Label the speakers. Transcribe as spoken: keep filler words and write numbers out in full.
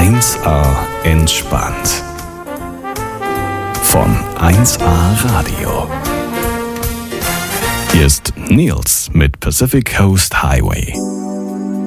Speaker 1: eins A entspannt. Von eins A Radio. Hier ist Nils mit Pacific Coast Highway.